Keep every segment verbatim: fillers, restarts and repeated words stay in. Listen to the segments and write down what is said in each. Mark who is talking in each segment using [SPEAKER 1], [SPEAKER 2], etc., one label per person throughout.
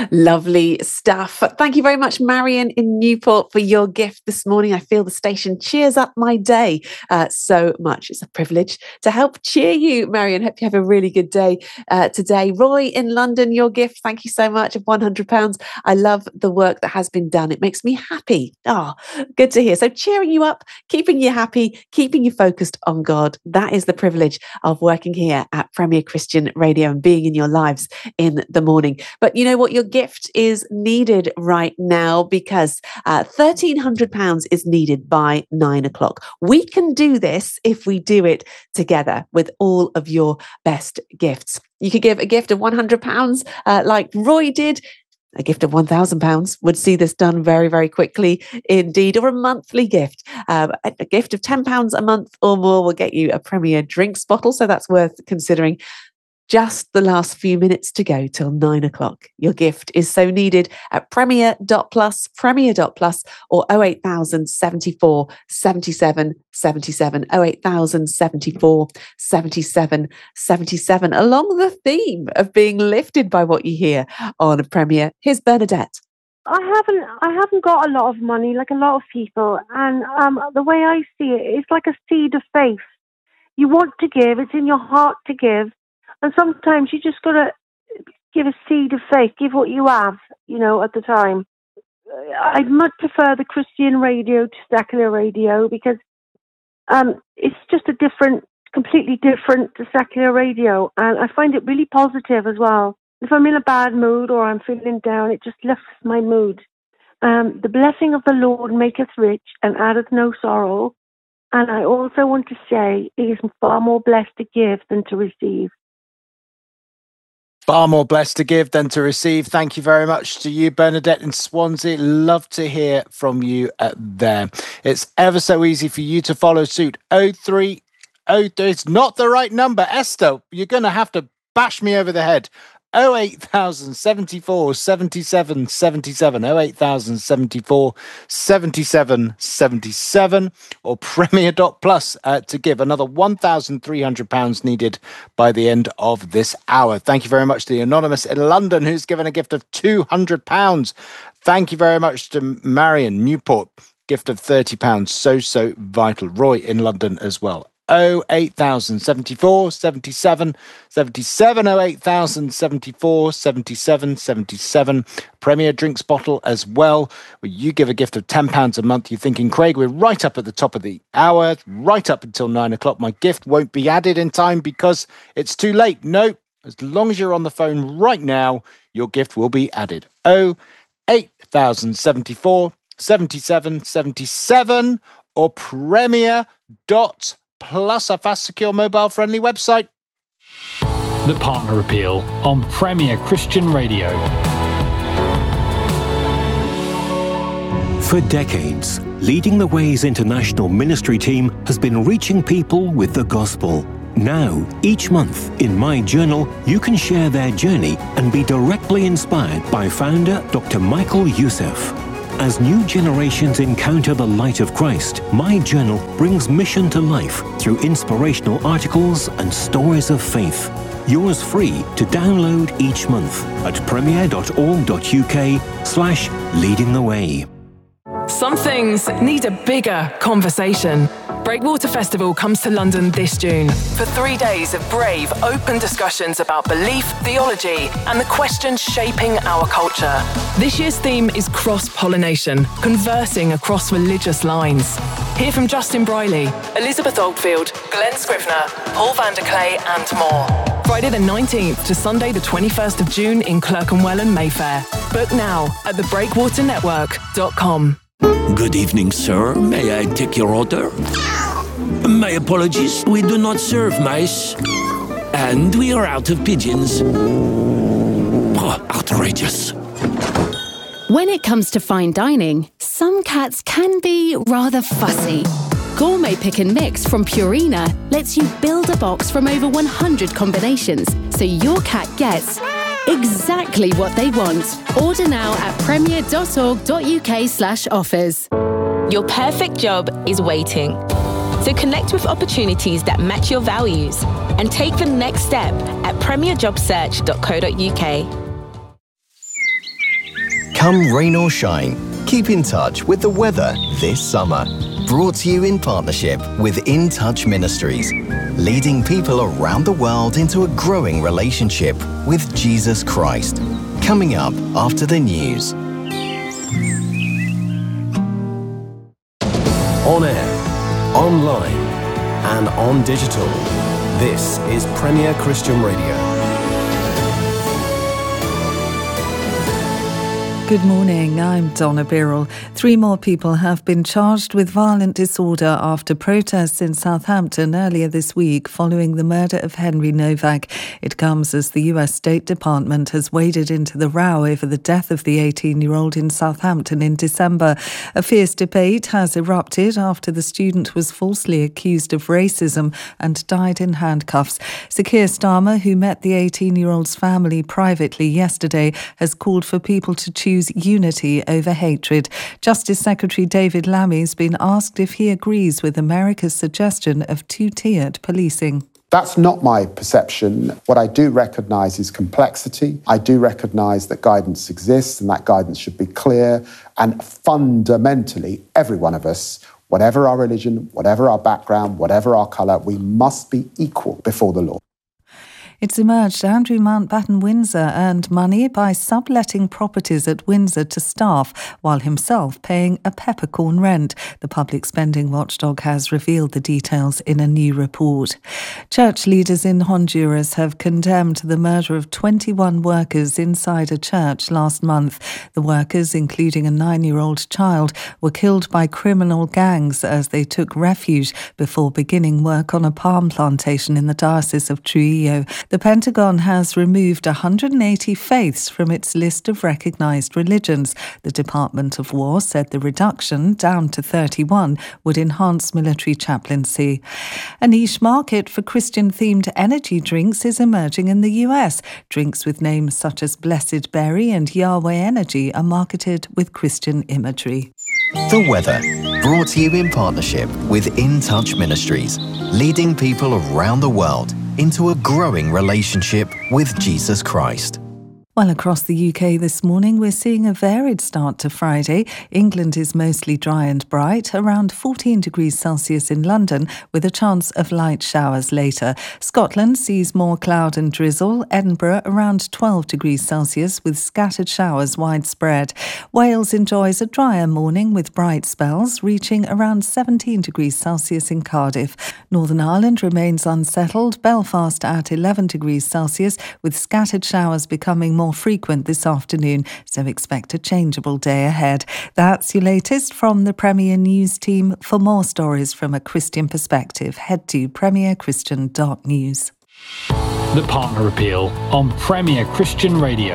[SPEAKER 1] Lovely stuff. Thank you very much, Marion in Newport, for your gift this morning. I feel the station cheers up my day uh, so much. It's a privilege to help cheer you, Marion. Hope you have a really good day uh, today. Roy in London, your gift, thank you so much, of one hundred pounds. I love the work that has been done. It makes me happy. Oh, good to hear. So cheering you up, keeping you happy, keeping you focused on God. That is the privilege of working here at Premier Christian Radio and being in your lives in the morning. But you know what? Your gift is needed right now because uh, one thousand three hundred pounds is needed by nine o'clock. We can do this if we do it together with all of your best gifts. You could give a gift of one hundred pounds uh, like Roy did. A gift of one thousand pounds would see this done very, very quickly indeed, or a monthly gift. Um, a, a gift of ten pounds a month or more will get you a Premier drinks bottle, so that's worth considering. Just the last few minutes to go till nine o'clock. Your gift is so needed at premier dot plus, premier dot plus, or oh eight thousand seventy-four seventy-seven seventy-seven, oh eight thousand seventy-four seventy-seven seventy-seven, along the theme of being lifted by what you hear on Premier. Here's Bernadette.
[SPEAKER 2] I haven't, I haven't got a lot of money like a lot of people, and um, the way I see it, it's like a seed of faith. You want to give; it's in your heart to give. And sometimes you just got to give a seed of faith, give what you have, you know, at the time. I'd much prefer the Christian radio to secular radio because um, it's just a different, completely different to secular radio. And I find it really positive as well. If I'm in a bad mood or I'm feeling down, it just lifts my mood. Um, the blessing of the Lord maketh rich and addeth no sorrow. And I also want to say it is far more blessed to give than to receive.
[SPEAKER 3] Far more blessed to give than to receive. Thank you very much to you, Bernadette in Swansea. Love to hear from you uh, there. It's ever so easy for you to follow suit. oh three oh, it's not the right number. Esther, you're going to have to bash me over the head. oh eight thousand seventy-four seventy-seven seventy-seven, oh eight thousand seventy-four seventy-seven seventy-seven, or premier dot plus uh, to give. Another one thousand three hundred pounds needed by the end of this hour. Thank you very much to the Anonymous in London who's given a gift of two hundred pounds. Thank you very much to Marion Newport, gift of thirty pounds. So, so vital. Roy in London as well. oh eight thousand seventy-four seventy-seven seventy-seven, oh eight thousand seventy-four seventy-seven seventy-seven. Premier drinks bottle as well. Well, you give a gift of ten pounds a month. You're thinking, Craig, we're right up at the top of the hour, right up until nine o'clock. My gift won't be added in time because it's too late. No, as long as you're on the phone right now, your gift will be added. oh eight thousand seventy-four seventy-seven seventy-seven, or premier dot plus, a fast, secure, mobile-friendly website.
[SPEAKER 4] The Partner Appeal on Premier Christian Radio.
[SPEAKER 5] For decades, Leading the Way's international ministry team has been reaching people with the gospel. Now, each month, in My Journal, you can share their journey and be directly inspired by founder Doctor Michael Youssef. As new generations encounter the light of Christ, My Journal brings mission to life through inspirational articles and stories of faith. Yours free to download each month at premier dot org dot uk slash leading the way.
[SPEAKER 6] Some things need a bigger conversation. Breakwater Festival comes to London this June for three days of brave, open discussions about belief, theology, and the questions shaping our culture. This year's theme is cross-pollination, conversing across religious lines. Hear from Justin Briley, Elizabeth Oldfield, Glenn Scrivener, Paul van der Clay, and more. Friday the nineteenth to Sunday the twenty-first of June in Clerkenwell and Mayfair. Book now at the breakwater network dot com.
[SPEAKER 7] Good evening, sir. May I take your order? My apologies, we do not serve mice. And we are out of pigeons. Oh, outrageous.
[SPEAKER 8] When it comes to fine dining, some cats can be rather fussy. Gourmet Pick and Mix from Purina lets you build a box from over one hundred combinations, so your cat gets exactly what they want. Order now at premier dot org dot uk slash offers.
[SPEAKER 9] Your perfect job is waiting. So connect with opportunities that match your values and take the next step at premier job search dot co dot uk.
[SPEAKER 10] Come rain or shine, keep in touch with the weather this summer. Brought to you in partnership with In Touch Ministries, leading people around the world into a growing relationship with Jesus Christ. Coming up after the news.
[SPEAKER 11] On air, online, and on digital. This is Premier Christian Radio.
[SPEAKER 12] Good morning, I'm Donna Birrell. Three more people have been charged with violent disorder after protests in Southampton earlier this week following the murder of Henry Novak. It comes as the U S State Department has waded into the row over the death of the eighteen-year-old in Southampton in December. A fierce debate has erupted after the student was falsely accused of racism and died in handcuffs. Sir Keir Starmer, who met the eighteen-year-old's family privately yesterday, has called for people to choose unity over hatred. Justice Secretary David Lammy's been asked if he agrees with America's suggestion of two-tiered policing.
[SPEAKER 13] That's not my perception. What I do recognise is complexity. I do recognise that guidance exists and that guidance should be clear. And fundamentally, every one of us, whatever our religion, whatever our background, whatever our colour, we must be equal before the law.
[SPEAKER 12] It's emerged Andrew Mountbatten Windsor earned money by subletting properties at Windsor to staff while himself paying a peppercorn rent. The public spending watchdog has revealed the details in a new report. Church leaders in Honduras have condemned the murder of twenty-one workers inside a church last month. The workers, including a nine-year-old child, were killed by criminal gangs as they took refuge before beginning work on a palm plantation in the Diocese of Trujillo. The Pentagon has removed one hundred eighty faiths from its list of recognised religions. The Department of War said the reduction, down to thirty-one, would enhance military chaplaincy. A niche market for Christian-themed energy drinks is emerging in the U S. Drinks with names such as Blessed Berry and Yahweh Energy are marketed with Christian imagery.
[SPEAKER 10] The weather, brought to you in partnership with In Touch Ministries, leading people around the world into a growing relationship with Jesus Christ.
[SPEAKER 12] Well, across the U K this morning, we're seeing a varied start to Friday. England is mostly dry and bright, around fourteen degrees Celsius in London, with a chance of light showers later. Scotland sees more cloud and drizzle. Edinburgh around twelve degrees Celsius, with scattered showers widespread. Wales enjoys a drier morning with bright spells, reaching around seventeen degrees Celsius in Cardiff. Northern Ireland remains unsettled. Belfast at eleven degrees Celsius, with scattered showers becoming more more frequent this afternoon, so expect a changeable day ahead. That's your latest from the Premier News team. For more stories from a Christian perspective, head to premier christian dot news.
[SPEAKER 4] The Partner Appeal on Premier Christian Radio.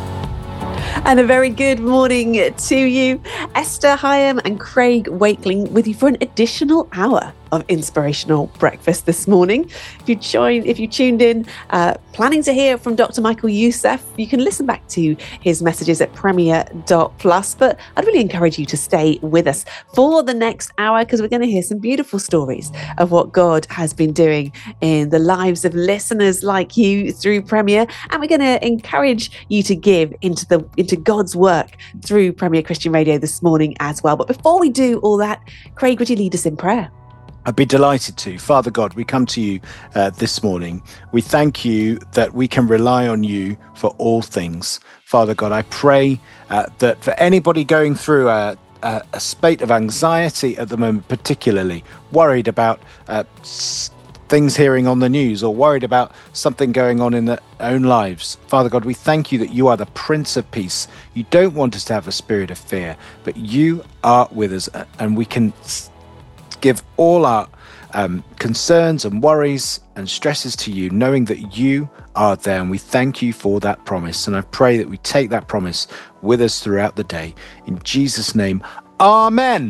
[SPEAKER 1] And a very good morning to you. Esther Hyam and Craig Wakeling with you for an additional hour of inspirational breakfast this morning. If you joined, if you tuned in, uh, planning to hear from Doctor Michael Youssef, you can listen back to his messages at premier dot plus. But I'd really encourage you to stay with us for the next hour, because we're going to hear some beautiful stories of what God has been doing in the lives of listeners like you through Premier, and we're going to encourage you to give into the into God's work through Premier Christian Radio this morning as well. But before we do all that, Craig, would you lead us in prayer?
[SPEAKER 3] I'd be delighted to. Father God, we come to you uh, this morning. We thank you that we can rely on you for all things. Father God, I pray uh, that for anybody going through a, a, a spate of anxiety at the moment, particularly worried about uh, s- things hearing on the news or worried about something going on in their own lives. Father God, we thank you that you are the Prince of Peace. You don't want us to have a spirit of fear, but you are with us, and we can give all our um, concerns and worries and stresses to you, knowing that you are there, and we thank you for that promise. And I pray that we take that promise with us throughout the day. In Jesus' name, amen.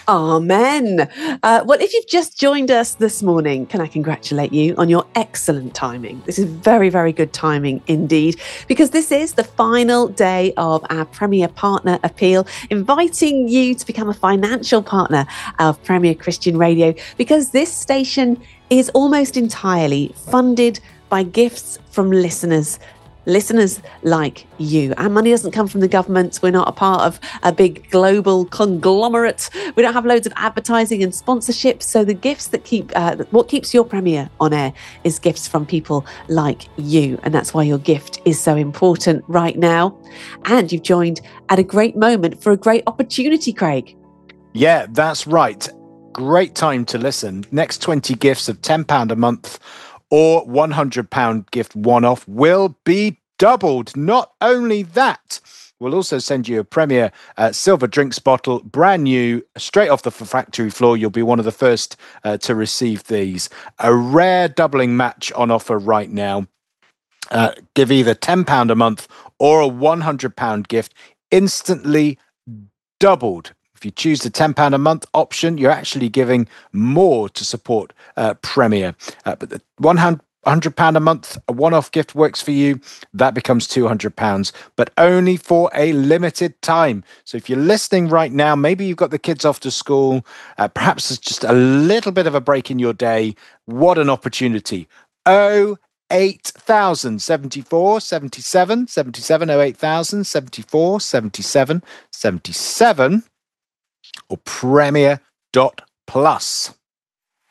[SPEAKER 1] Amen. Uh, well, if you've just joined us this morning, can I congratulate you on your excellent timing? This is very, very good timing indeed, because this is the final day of our Premier Partner Appeal, inviting you to become a financial partner of Premier Christian Radio, because this station is almost entirely funded by gifts from listeners listeners like you. Our money doesn't come from the government. We're not a part of a big global conglomerate. We don't have loads of advertising and sponsorships. So the gifts that keep, uh, what keeps your Premier on air is gifts from people like you. And that's why your gift is so important right now. And you've joined at a great moment for a great opportunity, Craig.
[SPEAKER 3] Yeah, that's right. Great time to listen. Next twenty gifts of ten pounds a month or one hundred pounds gift one-off will be doubled. Not only that, we'll also send you a Premier uh, silver drinks bottle, brand new, straight off the factory floor. You'll be one of the first uh, to receive these. A rare doubling match on offer right now. Uh, give either ten pounds a month or a one hundred pounds gift, instantly doubled. If you choose the ten pounds a month option, you're actually giving more to support uh, Premier. Uh, but the one hundred pounds a month, a one-off gift works for you. That becomes two hundred pounds, but only for a limited time. So if you're listening right now, maybe you've got the kids off to school, uh, perhaps it's just a little bit of a break in your day. What an opportunity. Oh, eight thousand seventy-four seventy-seven seventy-seven oh eight thousand seventy-four seventy-seven seventy-seven or premier dot plus.